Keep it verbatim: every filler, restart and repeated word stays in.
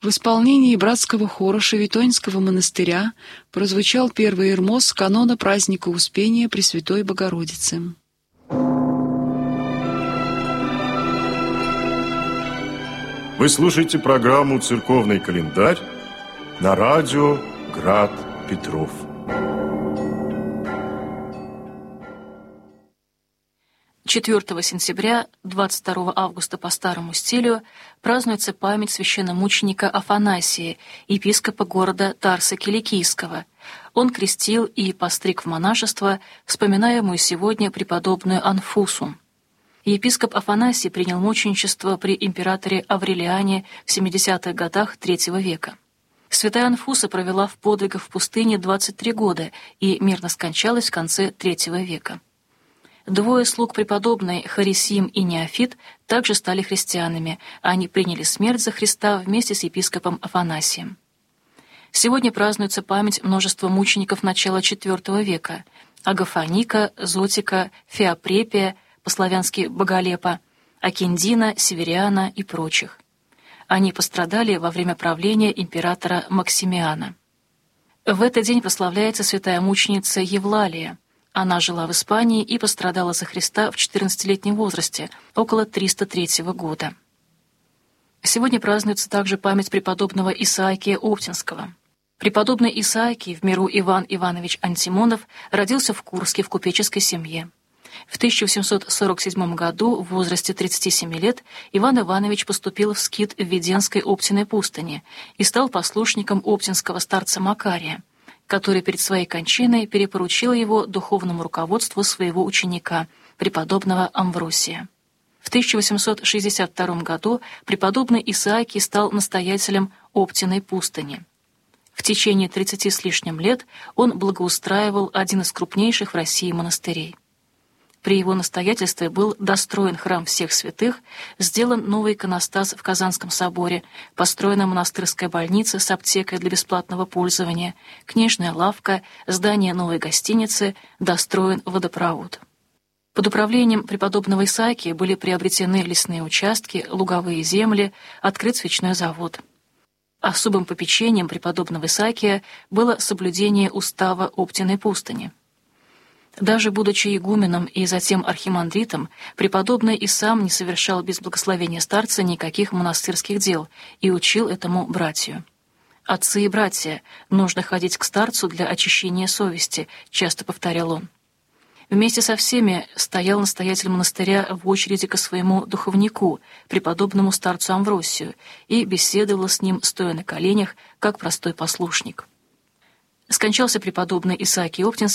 В исполнении братского хора Шевитонского монастыря прозвучал первый ирмос канона праздника Успения Пресвятой Богородицы. Вы слушаете программу «Церковный календарь» на радио «Град Петров». четвёртого сентября, двадцать второго августа по старому стилю, празднуется память священномученика Афанасия, епископа города Тарса Киликийского. Он крестил и постриг в монашество вспоминаемую сегодня преподобную Анфусу. Епископ Афанасий принял мученичество при императоре Аврелиане в семидесятых годах третьего века. Святая Анфуса провела в подвигах в пустыне двадцать три года и мирно скончалась в конце третьего века. Двое слуг преподобной, Харисим и Неофит, также стали христианами. Они приняли смерть за Христа вместе с епископом Афанасием. Сегодня празднуется память множества мучеников начала четвёртого века: Агафоника, Зотика, Феопрепия, по-славянски Боголепа, Акиндина, Севериана и прочих. Они пострадали во время правления императора Максимиана. В этот день прославляется святая мученица Евлалия. Она жила в Испании и пострадала за Христа в четырнадцатилетнем возрасте, около триста третьего года. Сегодня празднуется также память преподобного Исаакия Оптинского. Преподобный Исаакий, в миру Иван Иванович Антимонов, родился в Курске в купеческой семье. В тысяча восемьсот сорок седьмом году, в возрасте тридцати семи лет, Иван Иванович поступил в скит в Веденской Оптиной пустыне и стал послушником оптинского старца Макария, который перед своей кончиной перепоручил его духовному руководству своего ученика, преподобного Амвросия. В тысяча восемьсот шестьдесят втором году преподобный Исаакий стал настоятелем Оптиной пустыни. В течение тридцати с лишним лет он благоустраивал один из крупнейших в России монастырей. При его настоятельстве был достроен храм всех святых, сделан новый иконостас в Казанском соборе, построена монастырская больница с аптекой для бесплатного пользования, книжная лавка, здание новой гостиницы, достроен водопровод. Под управлением преподобного Исаакия были приобретены лесные участки, луговые земли, открыт свечной завод. Особым попечением преподобного Исаакия было соблюдение устава Оптиной пустыни. Даже будучи игуменом и затем архимандритом, преподобный и сам не совершал без благословения старца никаких монастырских дел и учил этому братью. «Отцы и братья, нужно ходить к старцу для очищения совести», — часто повторял он. Вместе со всеми стоял настоятель монастыря в очереди ко своему духовнику, преподобному старцу Амвросию, и беседовал с ним, стоя на коленях, как простой послушник. Скончался преподобный Исаакий Оптинский